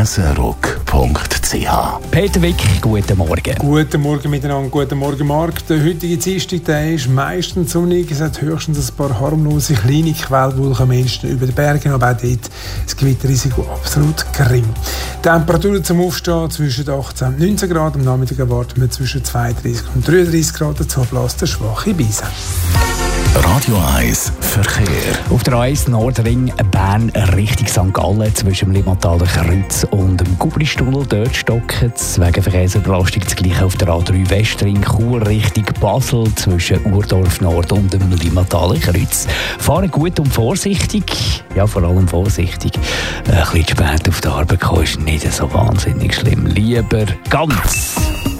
Leseruck.ch. Peter Wick, guten Morgen. Guten Morgen miteinander, guten Morgen Marc. Der heutige Dienstag ist meistens sonnig. Es hat höchstens ein paar harmlose kleine Quellwolken Menschen über den Bergen, aber auch dort das Gewitterrisiko absolut gering. Temperaturen zum Aufstehen zwischen 18 und 19 Grad. Am Nachmittag erwarten wir zwischen 32 und 33 Grad. Dazu bläst der schwache Brise. Radio 1 Verkehr. Auf der A1 Nordring Bern Richtung St. Gallen zwischen dem Limmataler Kreuz und dem Gubristunnel. Dort stocken es wegen Verkehrsüberlastung. Das gleiche auf der A3 Westring Chur Richtung Basel zwischen Urdorf Nord und dem Limmataler Kreuz. Fahren gut und vorsichtig. Ja, vor allem vorsichtig. Ein bisschen spät auf die Arbeit kommen ist nicht so wahnsinnig schlimm. Lieber ganz